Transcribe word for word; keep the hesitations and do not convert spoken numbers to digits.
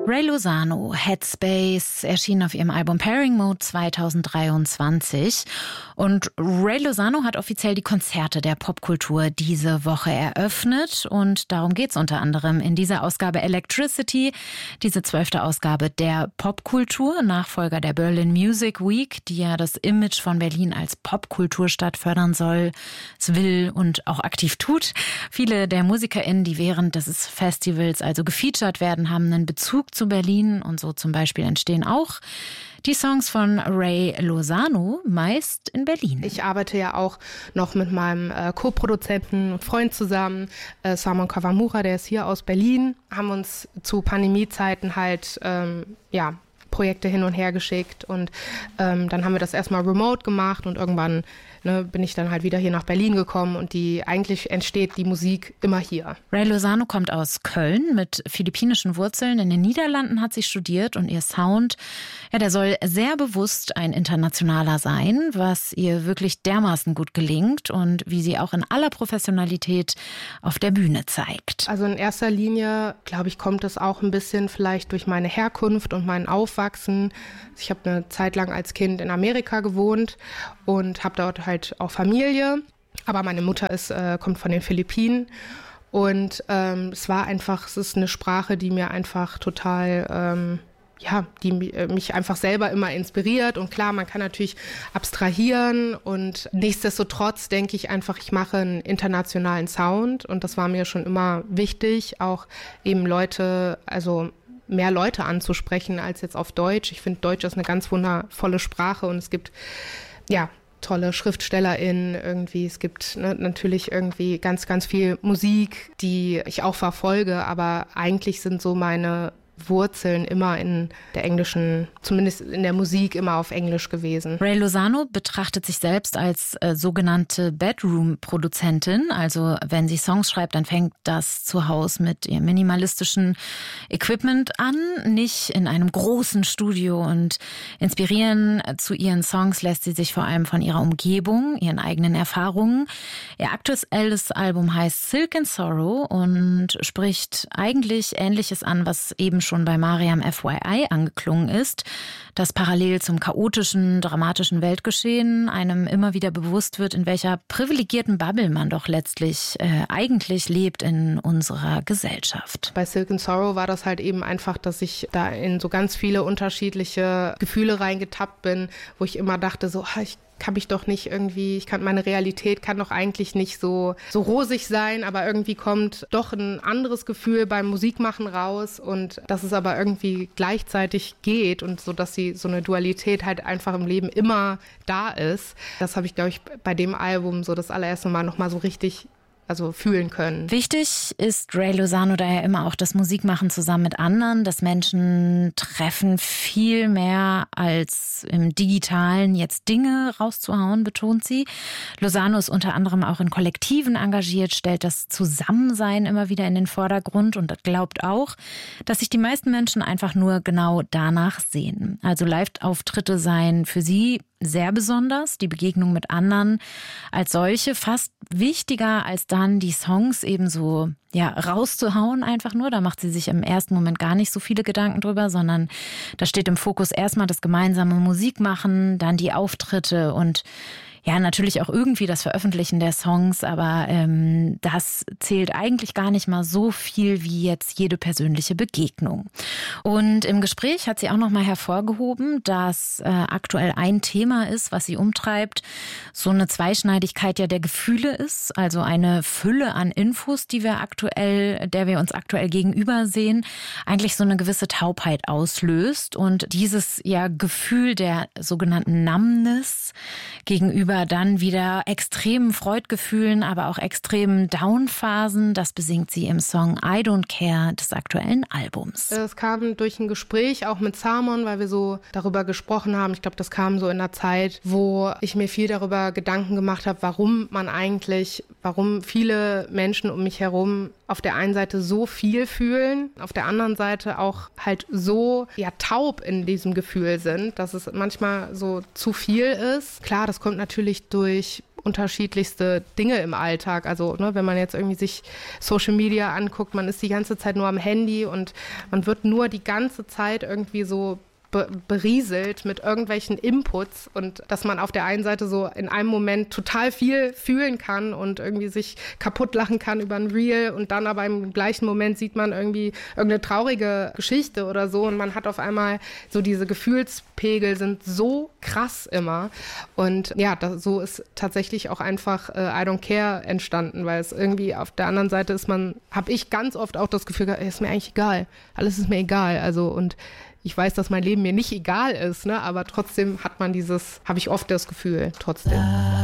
Ray Lozano, Headspace, erschien auf ihrem Album Pairing Mode zweitausenddreiundzwanzig. Und Ray Lozano hat offiziell die Konzerte der Popkultur diese Woche eröffnet. Und darum geht's unter anderem in dieser Ausgabe Electricity, diese zwölfte Ausgabe der Popkultur, Nachfolger der Berlin Music Week, die ja das Image von Berlin als Popkulturstadt fördern soll, es will und auch aktiv tut. Viele der MusikerInnen, die während des Festivals also gefeatured werden, haben einen Bezug zu Berlin und so zum Beispiel entstehen auch die Songs von Ray Lozano meist in Berlin. Ich arbeite ja auch noch mit meinem äh, Co-Produzenten und Freund zusammen, äh, Salman Kawamura, der ist hier aus Berlin, haben uns zu Pandemiezeiten halt, ähm, ja, Projekte hin und her geschickt und ähm, dann haben wir das erstmal remote gemacht und irgendwann ne, bin ich dann halt wieder hier nach Berlin gekommen und die eigentlich entsteht die Musik immer hier. Ray Lozano kommt aus Köln mit philippinischen Wurzeln. In den Niederlanden hat sie studiert und ihr Sound, ja, der soll sehr bewusst ein internationaler sein, was ihr wirklich dermaßen gut gelingt und wie sie auch in aller Professionalität auf der Bühne zeigt. Also in erster Linie, glaube ich, kommt es auch ein bisschen vielleicht durch meine Herkunft und mein Aufwachsen. Ich habe eine Zeit lang als Kind in Amerika gewohnt und habe dort halt auch Familie. Aber meine Mutter ist, äh, kommt von den Philippinen. Und ähm, es war einfach, es ist eine Sprache, die mir einfach total, ähm, ja, die mich einfach selber immer inspiriert. Und klar, man kann natürlich abstrahieren. Und nichtsdestotrotz denke ich einfach, ich mache einen internationalen Sound. Und das war mir schon immer wichtig, auch eben Leute, also mehr Leute anzusprechen als jetzt auf Deutsch. Ich finde, Deutsch ist eine ganz wundervolle Sprache und es gibt, ja, tolle SchriftstellerInnen irgendwie. Es gibt ne, natürlich irgendwie ganz, ganz viel Musik, die ich auch verfolge, aber eigentlich sind so meine Wurzeln immer in der englischen, zumindest in der Musik immer auf Englisch gewesen. Ray Lozano betrachtet sich selbst als äh, sogenannte Bedroom-Produzentin. Also wenn sie Songs schreibt, dann fängt das zu Hause mit ihrem minimalistischen Equipment an, nicht in einem großen Studio. Und inspirieren zu ihren Songs lässt sie sich vor allem von ihrer Umgebung, ihren eigenen Erfahrungen. Ihr aktuelles Album heißt Silk and Sorrow und spricht eigentlich Ähnliches an, was eben schon bei Mariam F Y I angeklungen ist, dass parallel zum chaotischen, dramatischen Weltgeschehen einem immer wieder bewusst wird, in welcher privilegierten Bubble man doch letztlich äh, eigentlich lebt in unserer Gesellschaft. Bei Silk and Sorrow war das halt eben einfach, dass ich da in so ganz viele unterschiedliche Gefühle reingetappt bin, wo ich immer dachte, so, ich kann mich doch nicht irgendwie, ich kann, meine Realität kann doch eigentlich nicht so, so rosig sein, aber irgendwie kommt doch ein anderes Gefühl beim Musikmachen raus und dass es aber irgendwie gleichzeitig geht und so, dass sie so eine Dualität halt einfach im Leben immer da ist. Das habe ich, glaube ich, bei dem Album so das allererste Mal nochmal so richtig also fühlen können. Wichtig ist Ray Lozano daher immer auch das Musikmachen zusammen mit anderen, das Menschen treffen viel mehr als im Digitalen jetzt Dinge rauszuhauen, betont sie. Lozano ist unter anderem auch in Kollektiven engagiert, stellt das Zusammensein immer wieder in den Vordergrund und glaubt auch, dass sich die meisten Menschen einfach nur genau danach sehen. Also Live-Auftritte seien für sie sehr besonders, die Begegnung mit anderen als solche fast wichtiger als dann die Songs eben so ja, rauszuhauen einfach nur. Da macht sie sich im ersten Moment gar nicht so viele Gedanken drüber, sondern da steht im Fokus erstmal das gemeinsame Musikmachen, dann die Auftritte und ja, natürlich auch irgendwie das Veröffentlichen der Songs, aber ähm, das zählt eigentlich gar nicht mal so viel wie jetzt jede persönliche Begegnung. Und im Gespräch hat sie auch noch mal hervorgehoben, dass äh, aktuell ein Thema ist, was sie umtreibt, so eine Zweischneidigkeit ja der Gefühle ist, also eine Fülle an Infos, die wir aktuell, der wir uns aktuell gegenüber sehen, eigentlich so eine gewisse Taubheit auslöst und dieses ja Gefühl der sogenannten Numbness gegenüber dann wieder extremen Freudgefühlen, aber auch extremen Downphasen. Das besingt sie im Song I Don't Care des aktuellen Albums. Es kam durch ein Gespräch auch mit Salman, weil wir so darüber gesprochen haben. Ich glaube, das kam so in einer Zeit, wo ich mir viel darüber Gedanken gemacht habe, warum man eigentlich, warum viele Menschen um mich herum auf der einen Seite so viel fühlen, auf der anderen Seite auch halt so ja taub in diesem Gefühl sind, dass es manchmal so zu viel ist. Klar, das kommt natürlich durch unterschiedlichste Dinge im Alltag. Also ne, wenn man jetzt irgendwie sich Social Media anguckt, man ist die ganze Zeit nur am Handy und man wird nur die ganze Zeit irgendwie so be- berieselt mit irgendwelchen Inputs und dass man auf der einen Seite so in einem Moment total viel fühlen kann und irgendwie sich kaputt lachen kann über ein Reel und dann aber im gleichen Moment sieht man irgendwie irgendeine traurige Geschichte oder so und man hat auf einmal so diese Gefühlspegel sind so krass immer und ja, das, so ist tatsächlich auch einfach äh, I Don't Care entstanden, weil es irgendwie auf der anderen Seite ist man, habe ich ganz oft auch das Gefühl, ey, ist mir eigentlich egal, alles ist mir egal, also und ich weiß, dass mein Leben mir nicht egal ist, ne? Aber trotzdem hat man dieses, habe ich oft das Gefühl, trotzdem.